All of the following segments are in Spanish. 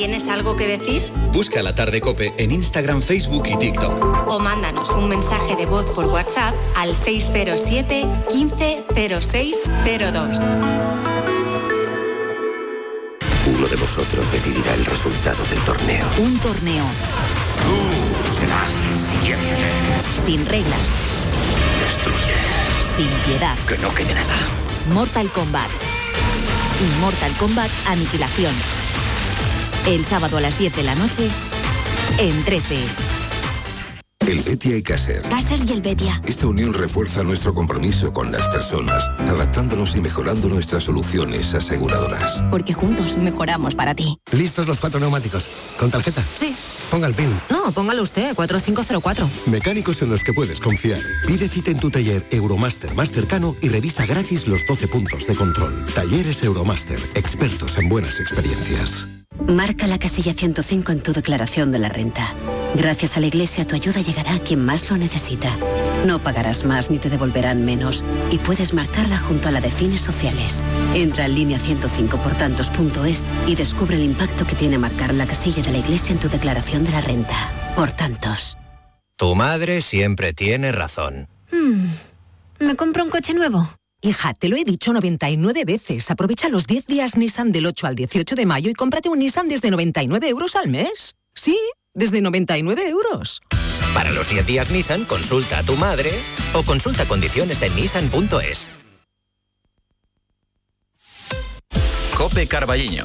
¿Tienes algo que decir? Busca La Tarde COPE en Instagram, Facebook y TikTok. O mándanos un mensaje de voz por WhatsApp al 607 15 06 02. Uno de vosotros decidirá el resultado del torneo. Un torneo. Tú serás el siguiente. Sin reglas. Destruye. Sin piedad. Que no quede nada. Mortal Kombat. Y Mortal Kombat Aniquilación. El sábado a las 10 de la noche en 13. El Betia y Caser. Caser y el Betia. Esta unión refuerza nuestro compromiso con las personas, adaptándonos y mejorando nuestras soluciones aseguradoras. Porque juntos mejoramos para ti. ¿Listos los 4 neumáticos? ¿Con tarjeta? Sí. Ponga el PIN. No, póngalo usted, 4504. Mecánicos en los que puedes confiar. Pide cita en tu taller Euromaster más cercano y revisa gratis los 12 puntos de control. Talleres Euromaster, expertos en buenas experiencias. Marca la casilla 105 en tu declaración de la renta. Gracias a la Iglesia tu ayuda llegará a quien más lo necesita. No pagarás más ni te devolverán menos y puedes marcarla junto a la de fines sociales. Entra en línea 105portantos.es y descubre el impacto que tiene marcar la casilla de la Iglesia en tu declaración de la renta. Por tantos. Tu madre siempre tiene razón. ¿Me compro un coche nuevo? Hija, te lo he dicho 99 veces. Aprovecha los 10 días Nissan del 8 al 18 de mayo y cómprate un Nissan desde 99 euros al mes. Sí, desde 99 euros. Para los 10 días Nissan, consulta a tu madre o consulta condiciones en nissan.es. COPE Carballiño.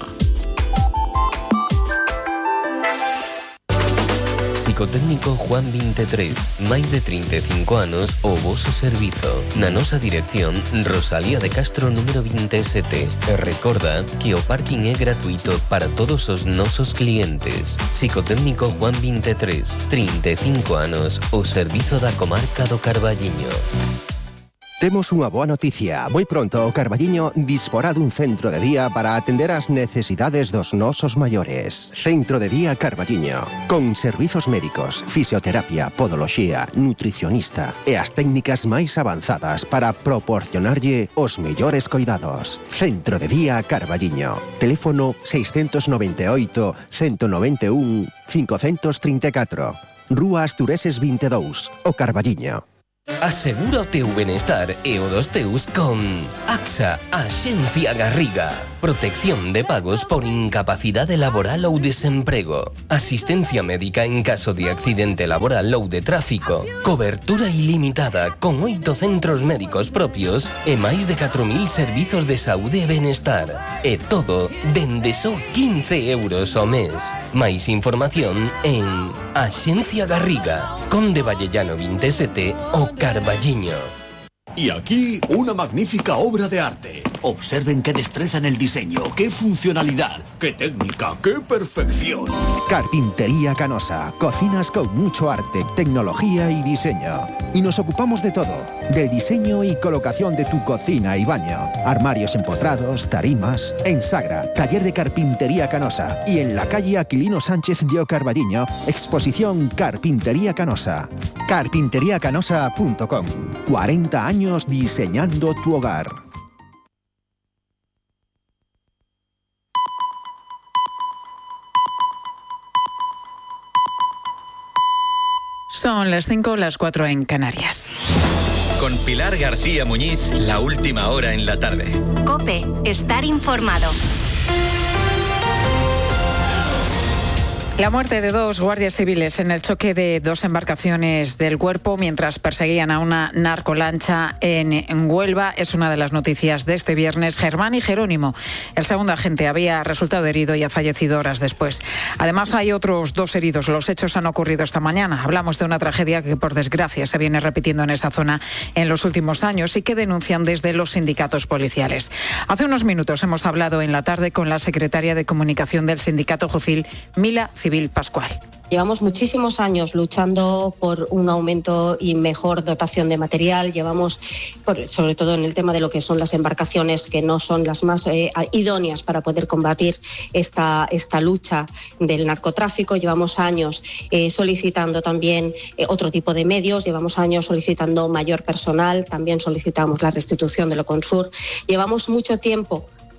Psicotécnico Juan 23, máis de 35 anos o voso servizo. Na nosa dirección, Rosalía de Castro número 27. E recorda que o parking é gratuito para todos os nosos clientes. Psicotécnico Juan 23, 35 anos, o servizo da comarca do Carballiño. Temos unha boa noticia. Moi pronto o Carballiño disporá dun centro de día para atender as necesidades dos nosos maiores. Centro de día Carballiño, con servizos médicos, fisioterapia, podoloxía, nutricionista e as técnicas máis avanzadas para proporcionarlle os mellores coidados. Centro de día Carballiño. Teléfono 698 191 534. Rúa Astureses 22, o Carballiño. Asegura o teu benestar e o dos teus con AXA, Axencia Garriga. Protección de pagos por incapacidade laboral ou desemprego. Asistencia médica en caso de accidente laboral ou de tráfico. Cobertura ilimitada con 8 centros médicos propios e máis de 4.000 servizos de saúde e benestar. E todo dende só 15 euros ao mes. Máis información en Axencia Garriga, Conde Vallellano 27, o Carballiño. Y aquí una magnífica obra de arte. Observen qué destreza en el diseño, qué funcionalidad, qué técnica, qué perfección. Carpintería Canosa. Cocinas con mucho arte, tecnología y diseño. Y nos ocupamos de todo. Del diseño y colocación de tu cocina y baño. Armarios empotrados, tarimas. En Sagra, taller de Carpintería Canosa. Y en la calle Aquilino Sánchez de Carballiño, exposición Carpintería Canosa. Carpinteriacanosa.com. 40 años diseñando tu hogar. Son las 5, las 4 en Canarias. Con Pilar García Muñiz, la última hora en la tarde. COPE, estar informado. La muerte de 2 guardias civiles en el choque de 2 embarcaciones del Cuerpo mientras perseguían a una narcolancha en Huelva es una de las noticias de este viernes. Germán y Jerónimo, el segundo agente, había resultado herido y ha fallecido horas después. Además, hay otros 2 heridos. Los hechos han ocurrido esta mañana. Hablamos de una tragedia que, por desgracia, se viene repitiendo en esa zona en los últimos años y que denuncian desde los sindicatos policiales. Hace unos minutos hemos hablado en la tarde con la secretaria de Comunicación del Sindicato Jucil, Mila Civil Pascual. Llevamos muchísimos años luchando por un aumento y mejor dotación de material. Llevamos, sobre todo en el tema de lo que son las embarcaciones, que no son las más idóneas para poder combatir esta lucha del narcotráfico. Llevamos años solicitando también otro tipo de medios. Llevamos años solicitando mayor personal. También solicitamos la restitución de Loconsur. Llevamos mucho tiempo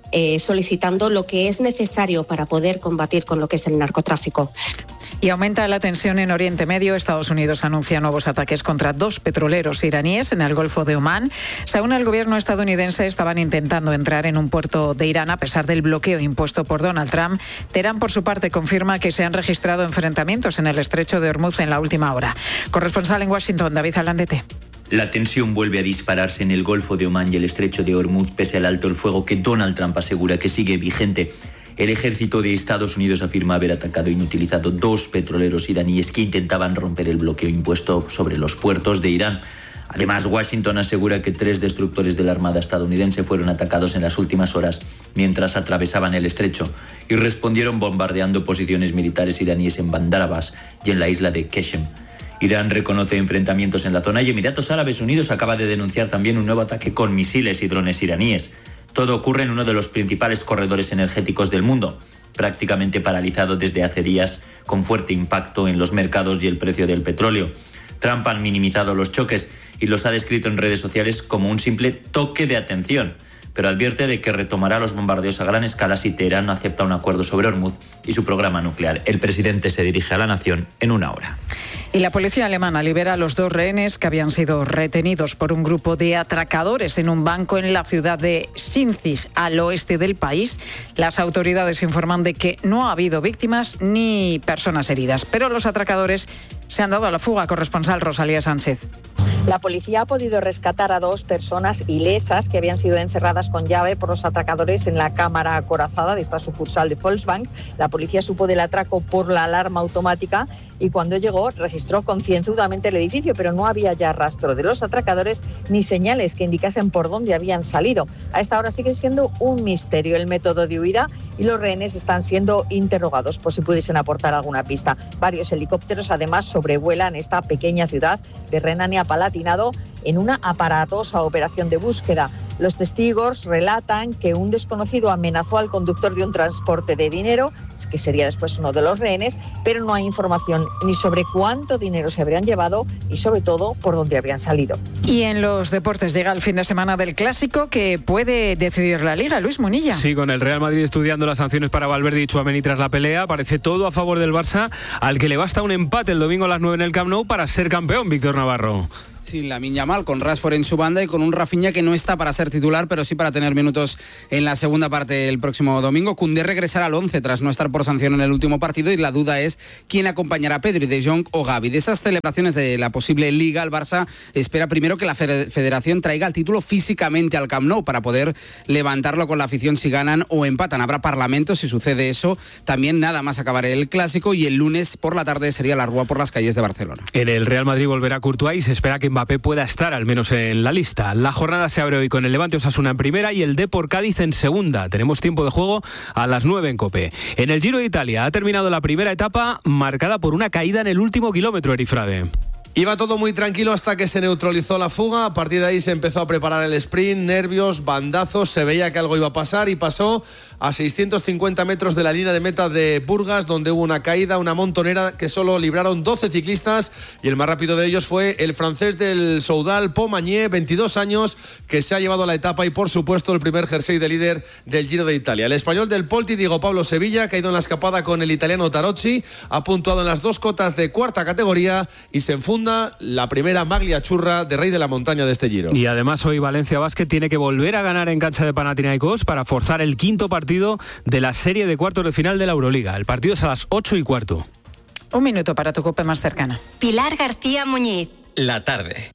solicitando lo que es necesario para poder combatir con lo que es el narcotráfico. Y aumenta la tensión en Oriente Medio. Estados Unidos anuncia nuevos ataques contra 2 petroleros iraníes en el Golfo de Omán. Según el gobierno estadounidense, estaban intentando entrar en un puerto de Irán a pesar del bloqueo impuesto por Donald Trump. Teherán, por su parte, confirma que se han registrado enfrentamientos en el estrecho de Hormuz en la última hora. Corresponsal en Washington, David Alandete. La tensión vuelve a dispararse en el Golfo de Omán y el estrecho de Hormuz pese al alto el fuego que Donald Trump asegura que sigue vigente. El ejército de Estados Unidos afirma haber atacado e inutilizado 2 petroleros iraníes que intentaban romper el bloqueo impuesto sobre los puertos de Irán. Además, Washington asegura que 3 destructores de la Armada estadounidense fueron atacados en las últimas horas mientras atravesaban el estrecho y respondieron bombardeando posiciones militares iraníes en Bandar Abbas y en la isla de Qeshm. Irán reconoce enfrentamientos en la zona y Emiratos Árabes Unidos acaba de denunciar también un nuevo ataque con misiles y drones iraníes. Todo ocurre en uno de los principales corredores energéticos del mundo, prácticamente paralizado desde hace días, con fuerte impacto en los mercados y el precio del petróleo. Trump ha minimizado los choques y los ha descrito en redes sociales como un simple toque de atención, pero advierte de que retomará los bombardeos a gran escala si Teherán no acepta un acuerdo sobre Hormuz y su programa nuclear. El presidente se dirige a la nación en una hora. Y la policía alemana libera a los 2 rehenes que habían sido retenidos por un grupo de atracadores en un banco en la ciudad de Sinzig, al oeste del país. Las autoridades informan de que no ha habido víctimas ni personas heridas, pero los atracadores se han dado a la fuga. Corresponsal Rosalía Sánchez. La policía ha podido rescatar a 2 personas ilesas que habían sido encerradas con llave por los atracadores en la cámara acorazada de esta sucursal de Volksbank. La policía supo del atraco por la alarma automática y cuando llegó registró concienzudamente el edificio, pero no había ya rastro de los atracadores ni señales que indicasen por dónde habían salido. A esta hora sigue siendo un misterio el método de huida y los rehenes están siendo interrogados por si pudiesen aportar alguna pista. Varios helicópteros además sobrevuelan esta pequeña ciudad de Renania-Palatinado en una aparatosa operación de búsqueda. Los testigos relatan que un desconocido amenazó al conductor de un transporte de dinero, que sería después uno de los rehenes, pero no hay información ni sobre cuánto dinero se habrían llevado y sobre todo por dónde habrían salido. Y en los deportes llega el fin de semana del Clásico que puede decidir la Liga. Luis Munilla. Sí, con el Real Madrid estudiando las sanciones para Valverde y Tchouaméni tras la pelea, parece todo a favor del Barça, al que le basta un empate el domingo a las 9 en el Camp Nou para ser campeón. Víctor Navarro. Sí, Lamine Yamal con Rashford en su banda y con un Rafinha que no está para ser titular, pero sí para tener minutos en la segunda parte el próximo domingo. Koundé regresará al 11 tras no estar por sanción en el último partido y la duda es quién acompañará a Pedri, De Jong o Gavi. De esas celebraciones de la posible Liga, el Barça espera primero que la Federación traiga el título físicamente al Camp Nou para poder levantarlo con la afición si ganan o empatan. Habrá parlamento si sucede eso. También nada más acabar el Clásico y el lunes por la tarde sería la rúa por las calles de Barcelona. En el Real Madrid volverá Courtois y se espera que Mbappé pueda estar al menos en la lista. La jornada se abre hoy con el Levante Osasuna en primera y el Depor Cádiz en segunda. Tenemos tiempo de juego a las 9 en COPE. En el Giro de Italia ha terminado la primera etapa marcada por una caída en el último kilómetro, Eri Frade. Iba todo muy tranquilo hasta que se neutralizó la fuga. A partir de ahí se empezó a preparar el sprint, nervios, bandazos, se veía que algo iba a pasar y pasó a 650 metros de la línea de meta de Burgas, donde hubo una caída, una montonera que solo libraron 12 ciclistas y el más rápido de ellos fue el francés del Soudal, Pomagné, 22 años, que se ha llevado la etapa y por supuesto el primer jersey de líder del Giro de Italia. El español del Polti, Diego Pablo Sevilla, ha caído en la escapada con el italiano Tarocci, ha puntuado en las 2 cotas de cuarta categoría y se enfunda la primera maglia churra de Rey de la Montaña de este Giro. Y además hoy Valencia Basket tiene que volver a ganar en cancha de Panathinaikos para forzar el quinto partido de la serie de cuartos de final de la Euroliga. El partido es a las 8:15. Un minuto para tu COPE más cercana. Pilar García Muñiz. La tarde.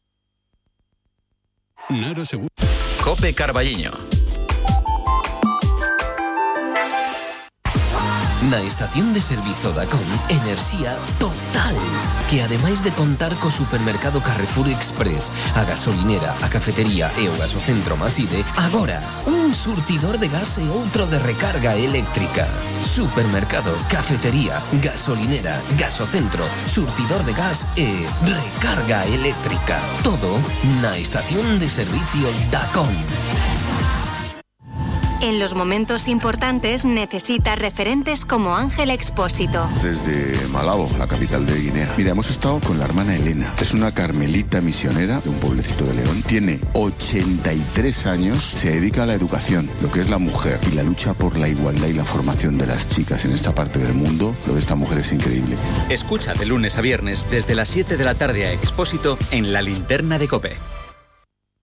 Nada seguro. COPE Carballiño. Na estación de servizo Dacón, enerxía total, que ademais de contar co supermercado Carrefour Express, a gasolinera, a cafetería e o gasocentro Maside, agora, un surtidor de gas e outro de recarga eléctrica. Supermercado, cafetería, gasolinera, gasocentro, surtidor de gas e recarga eléctrica. Todo na estación de servicio Dacón. En los momentos importantes necesita referentes como Ángel Expósito. Desde Malabo, la capital de Guinea. Mira, hemos estado con la hermana Elena. Es una carmelita misionera de un pueblecito de León. Tiene 83 años. Se dedica a la educación, lo que es la mujer y la lucha por la igualdad y la formación de las chicas en esta parte del mundo. Lo de esta mujer es increíble. Escucha de lunes a viernes desde las 7 de la tarde a Expósito en La Linterna de COPE.